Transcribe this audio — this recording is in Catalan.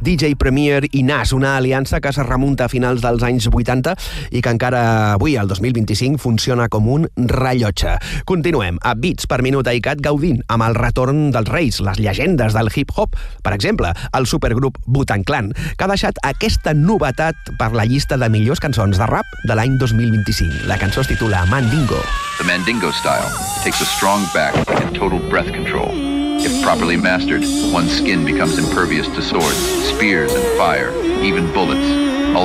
DJ Premier i Nas, una aliança que es remunta a finals dels anys 80 i que encara avui, el 2025, funciona com un rellotge. Continuem a beats per minut a ICAT gaudint amb el retorn dels reis, les llegendes del hip-hop. Per exemple, el supergrup Wu-Tang Clan, que ha deixat aquesta novetat per la llista de millors cançons de rap de l'any 2025. La cançó es titula Mandingo. The Mandingo style takes a strong back and total breath control. If properly mastered, one's skin becomes impervious to swords, spears, and fire, even bullets.